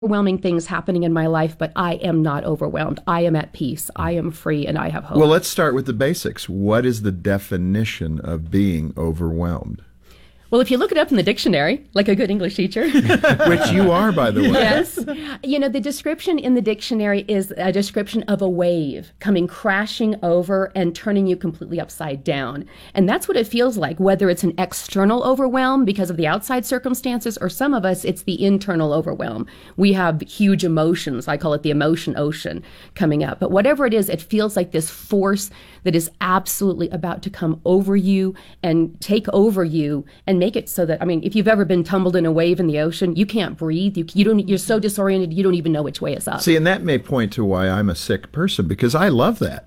overwhelming things happening in my life, but I am not overwhelmed. I am at peace. I am free, and I have hope. Well, let's start with the basics. What is the definition of being overwhelmed? Well, if you look it up in the dictionary, like a good English teacher. Which you are, by the way. Yes. The description in the dictionary is a description of a wave coming crashing over and turning you completely upside down. And that's what it feels like, whether it's an external overwhelm because of the outside circumstances, or some of us, it's the internal overwhelm. We have huge emotions. I call it the emotion ocean coming up. But whatever it is, it feels like this force that is absolutely about to come over you and take over you and make it so that, if you've ever been tumbled in a wave in the ocean, you can't breathe. You're so disoriented, you don't even know which way is up. See, and that may point to why I'm a sick person, because I love that.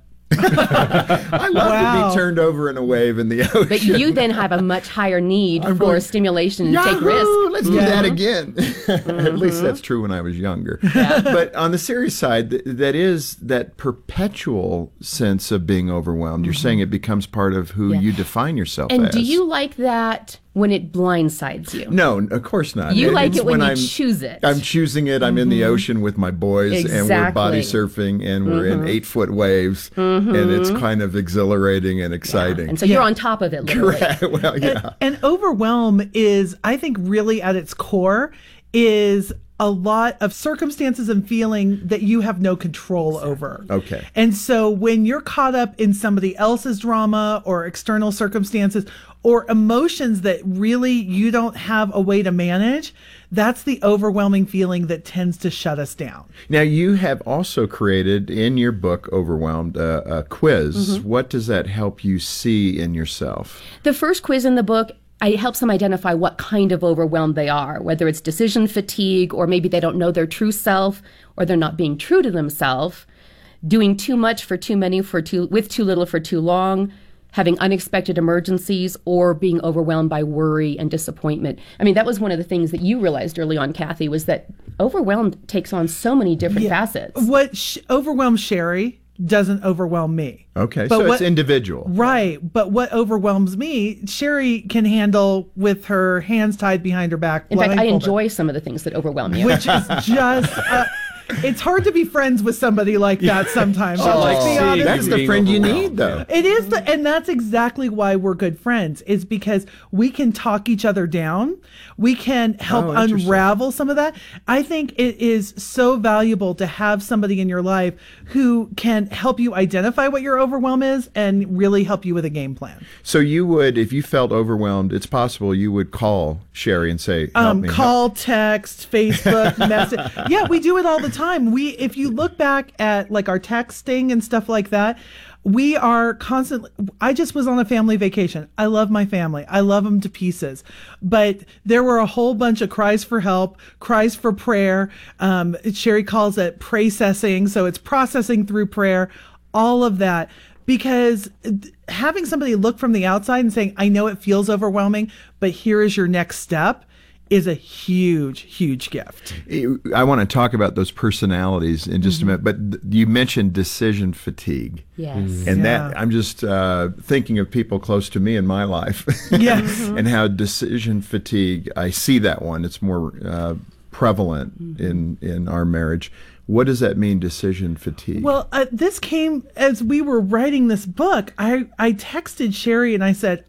I love to be turned over in a wave in the ocean. But you then have a much higher need for stimulation and take risk. Let's do that again. At least that's true when I was younger. Yeah. But on the serious side, that is that perpetual sense of being overwhelmed. You're saying it becomes part of who you define yourself as. And do you like that when it blindsides you? No, of course not. You like it when you choose it. I'm choosing it. I'm in the ocean with my boys, and we're body surfing, and we're in 8-foot waves, and it's kind of exhilarating and exciting. Yeah. And so you're on top of it, literally. Correct. Well, yeah. And overwhelm is, I think, really at its core, is a lot of circumstances and feeling that you have no control over. Okay. And so when you're caught up in somebody else's drama or external circumstances or emotions that really you don't have a way to manage, that's the overwhelming feeling that tends to shut us down. Now, you have also created in your book, Overwhelmed, a quiz. What does that help you see in yourself? The first quiz in the book, it helps them identify what kind of overwhelmed they are, whether it's decision fatigue, or maybe they don't know their true self, or they're not being true to themselves, doing too much for too many, with too little for too long, having unexpected emergencies, or being overwhelmed by worry and disappointment. That was one of the things that you realized early on, Kathy, was that overwhelmed takes on so many different facets. What overwhelms Sherry doesn't overwhelm me. Okay, but it's individual. Right, but what overwhelms me, Sherry can handle with her hands tied behind her back. In fact, I enjoy some of the things that overwhelm you. Which is just... it's hard to be friends with somebody like that sometimes. Let's be honest. That's the friend you need, though. It is, and that's exactly why we're good friends, is because we can talk each other down. We can help unravel some of that. I think it is so valuable to have somebody in your life who can help you identify what your overwhelm is and really help you with a game plan. So you would, if you felt overwhelmed, it's possible you would call Sherry and say, help me. Call, text, Facebook, message. Yeah, we do it all the time. If you look back at like our texting and stuff like that, we are constantly, I just was on a family vacation. I love my family. I love them to pieces. But there were a whole bunch of cries for help, cries for prayer. Sherry calls it processing. So it's processing through prayer, all of that. Because having somebody look from the outside and saying, I know it feels overwhelming, but here is your next step, is a huge, huge gift. I want to talk about those personalities in just a minute, but you mentioned decision fatigue. Yes. And that, I'm just thinking of people close to me in my life. Yes. And how decision fatigue, I see that one. It's more prevalent in our marriage. What does that mean, decision fatigue? Well, this came as we were writing this book. I texted Sherry and I said,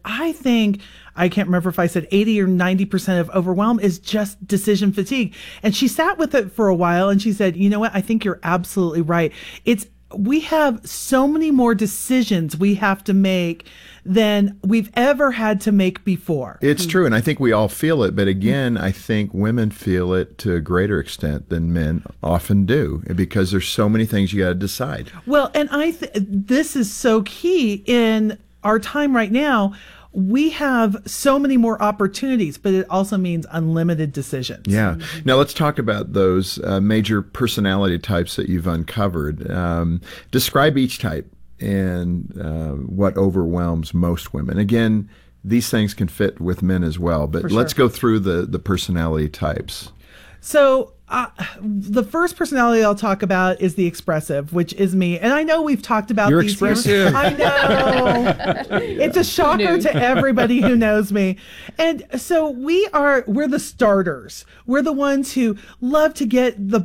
I can't remember if I said 80 or 90% of overwhelm is just decision fatigue. And she sat with it for a while and she said, you know what? I think you're absolutely right. We have so many more decisions we have to make than we've ever had to make before. It's true, and I think we all feel it, but again, I think women feel it to a greater extent than men often do, because there's so many things you got to decide. Well, and this is so key in our time right now. We have so many more opportunities, but it also means unlimited decisions. Yeah. Now let's talk about those major personality types that you've uncovered. Describe each type and what overwhelms most women. Again, these things can fit with men as well, but let's go through the personality types. So The first personality I'll talk about is the expressive, which is me. And I know we've talked about You're these expressive. I know. It's a shocker to everybody who knows me. And so we're the starters. We're the ones who love to get the